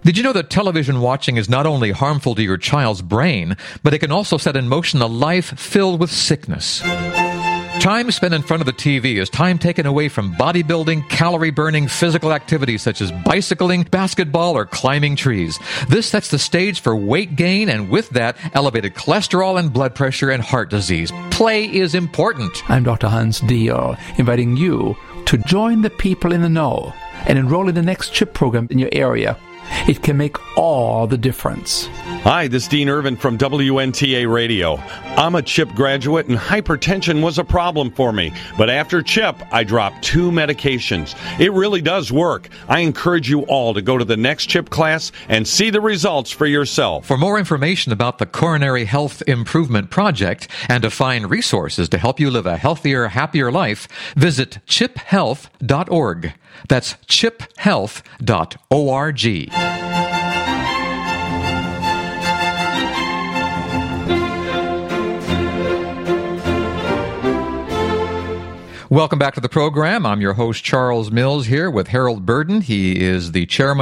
Did you know that television watching is not only harmful to your child's brain, but it can also set in motion a life filled with sickness? Time spent in front of the TV is time taken away from bodybuilding, calorie-burning physical activities such as bicycling, basketball, or climbing trees. This sets the stage for weight gain and with that, elevated cholesterol and blood pressure and heart disease. Play is important. I'm Dr. Hans Diel, inviting you to join the people in the know and enroll in the next CHIP program in your area. It can make all the difference. Hi, this is Dean Irvin from WNTA Radio. I'm a CHIP graduate and hypertension was a problem for me. But after CHIP, I dropped 2 medications. It really does work. I encourage you all to go to the next CHIP class and see the results for yourself. For more information about the Coronary Health Improvement Project and to find resources to help you live a healthier, happier life, visit chiphealth.org. That's chiphealth.org. Welcome back to the program. I'm your host, Charles Mills, here with Harold Burden. He is the chairman